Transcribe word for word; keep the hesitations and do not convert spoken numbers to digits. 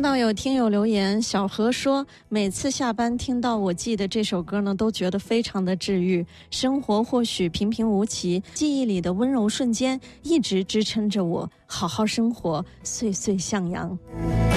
到有听友留言，小何说每次下班听到我记的这首歌呢，都觉得非常的治愈。生活或许平平无奇，记忆里的温柔瞬间一直支撑着我好好生活，岁岁向阳。